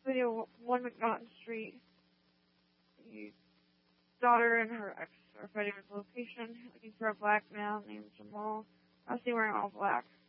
video 1 McNaughton Street. The daughter and her ex are fighting with location, looking for a black male named Jamal. I see wearing all black.